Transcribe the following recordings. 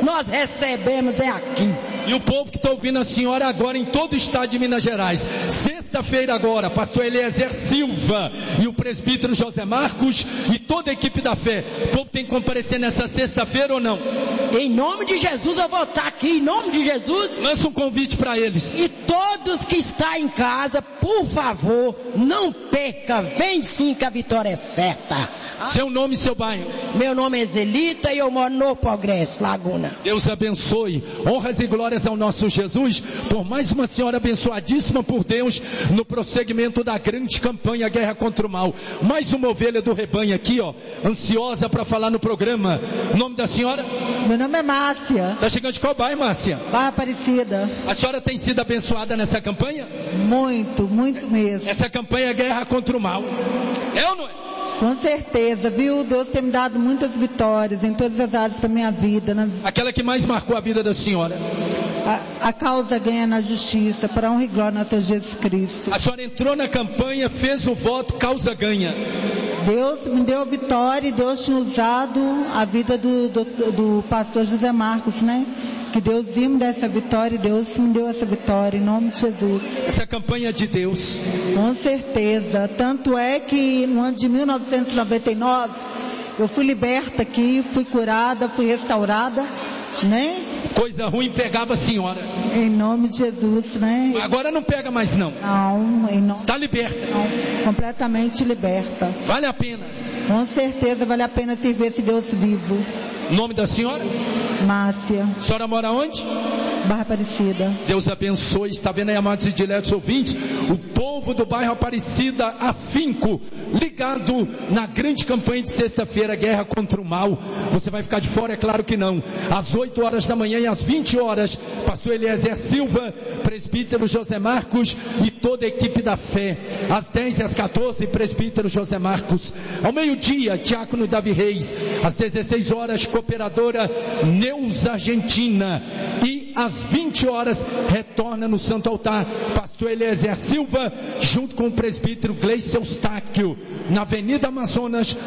nós recebemos é aqui. E o povo que está ouvindo a senhora agora em todo o estado de Minas Gerais, sexta-feira agora, pastor Eliezer Silva e o presbítero José Marcos e toda a equipe da fé, o povo tem que comparecer nessa sexta-feira ou não? Em nome de Jesus eu vou estar aqui, em nome de Jesus. Lança um convite para eles. E todos que estão em casa, por favor, não perca, vem sim que a vitória é certa. Seu nome e seu bairro? Meu nome é Zelita e eu moro no Progresso, Laguna. Deus abençoe, honras e glórias ao nosso Jesus, por mais uma senhora abençoadíssima por Deus, no prosseguimento da grande campanha Guerra contra o Mal. Mais uma ovelha do rebanho aqui, ó, ansiosa para falar no programa. O nome da senhora? Meu nome é Márcia. Está chegando de qual bairro, Márcia? Bairro Aparecida. A senhora tem sido abençoada nessa campanha? Muito, muito mesmo. Essa campanha é Guerra contra o Mal. É ou não é? Com certeza, viu? Deus tem me dado muitas vitórias em todas as áreas da minha vida. Aquela que mais marcou a vida da senhora? A causa ganha na justiça, para honra e glória nosso Jesus Cristo. A senhora entrou na campanha, fez o voto, causa ganha. Deus me deu a vitória e Deus tinha usado a vida do pastor José Marcos, né? Que Deus ia me dar essa vitória e Deus me deu essa vitória, em nome de Jesus. Essa campanha é de Deus. Com certeza. Tanto é que no ano de 1999, eu fui liberta aqui, fui curada, fui restaurada, né? Coisa ruim pegava a senhora. Em nome de Jesus, né? Agora não pega mais não. Não, em nome. Está liberta. Não, completamente liberta. Vale a pena. Com certeza vale a pena servir esse Deus vivo. Nome da senhora? Márcia. A senhora mora onde? Barra Aparecida. Deus abençoe. Está vendo aí, amados e diletos ouvintes? O povo do bairro Aparecida, afinco, ligado na grande campanha de sexta-feira, Guerra contra o Mal. Você vai ficar de fora? É claro que não. Às 8 horas da manhã e às 20 horas, pastor Eliezer Silva, presbítero José Marcos e toda a equipe da fé. Às 10 e às 14, presbítero José Marcos. Ao meio-dia, diácono Davi Reis. Às 16 horas, cooperadora Neuza Argentina. E às 20 horas, retorna no Santo Altar, pastor Eliezer Silva, junto com o presbítero Gleice Eustáquio, na Avenida Amazonas,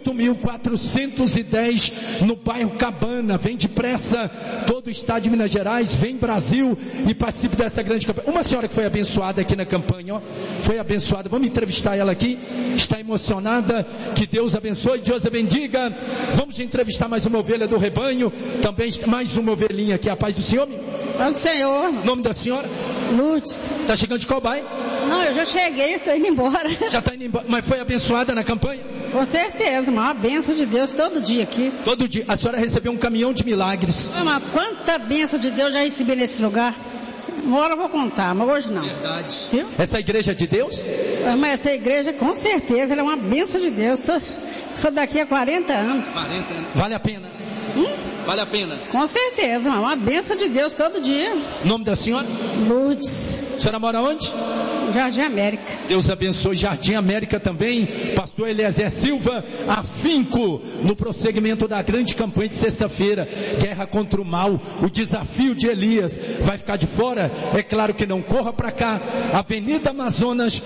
8.410, no bairro Cabana. Vem depressa, todo o estado de Minas Gerais, vem Brasil e participe dessa grande campanha. Uma senhora que foi abençoada aqui na campanha, ó, foi abençoada, vamos entrevistar ela aqui, está emocionada, que Deus abençoe, Deus a bendiga. Vamos entrevistar mais uma ovelha do rebanho, também mais uma ovelhinha aqui, a paz do Senhor. Paz do Senhor. Nome da senhora? Lourdes. Está chegando de qual bairro? Não, eu já cheguei, estou indo embora. Já está indo embora, mas foi abençoada na campanha? Com certeza, uma bênção de Deus todo dia aqui. Todo dia. A senhora recebeu um caminhão de milagres. Mas quanta bênção de Deus já recebi nesse lugar. Uma hora eu vou contar, mas hoje não. Verdade. Viu? Essa igreja é de Deus? Mas essa igreja, com certeza, ela é uma bênção de Deus. Sou daqui a 40 anos. 40 anos. Vale a pena? Vale a pena? Com certeza, uma bênção de Deus todo dia. Nome da senhora? Lourdes. A senhora mora onde? Jardim América. Deus abençoe Jardim América também. Pastor Eliezer Silva, afinco no prosseguimento da grande campanha de sexta-feira, Guerra contra o Mal, o desafio de Elias. Vai ficar de fora? É claro que não. Corra para cá, Avenida Amazonas,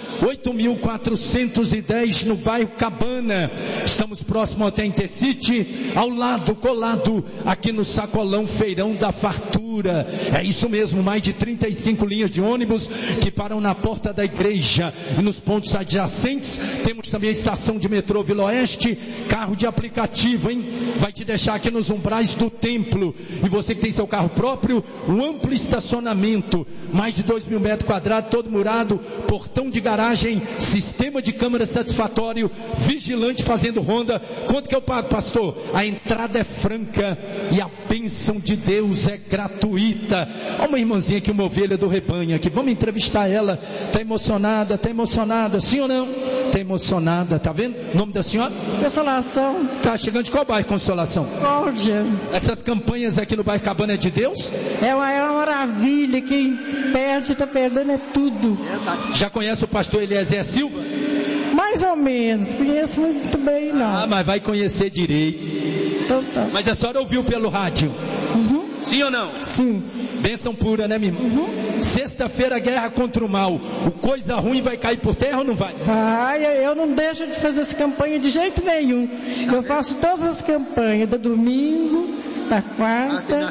8.410, no bairro Cabana. Estamos próximo até Intercity, ao lado, colado, aqui no Sacolão Feirão da Fartura. É isso mesmo, mais de 35 linhas de ônibus que param na porta da igreja e nos pontos adjacentes. Temos também a estação de metrô Vila Oeste, carro de aplicativo, hein? Vai te deixar aqui nos umbrais do templo. E você que tem seu carro próprio, um amplo estacionamento, mais de 2.000 metros quadrados, todo murado, portão de garagem, sistema de câmera satisfatório, vigilante fazendo ronda. Quanto que eu pago, pastor? A entrada é franca e a bênção de Deus é gratuita. Olha uma irmãzinha aqui, uma ovelha do rebanho aqui, vamos entrevistar ela. Está emocionada, sim ou não? Está emocionada, tá vendo? O nome da senhora? Consolação. Tá chegando de qual bairro, Consolação? Cláudia. Essas campanhas aqui no bairro Cabana é de Deus? É uma maravilha, quem perde está perdendo é tudo. Já conhece o pastor Eliezer Silva? Mais ou menos, conheço muito bem não. Ah, mas vai conhecer direito. Então tá. Mas a senhora ouviu pelo rádio? Sim ou não? Sim. Bênção pura, né, minha irmã? Sexta-feira, Guerra contra o Mal. O coisa ruim vai cair por terra ou não vai? Vai, eu não deixo de fazer essa campanha de jeito nenhum. Eu faço todas as campanhas, do domingo, da quarta.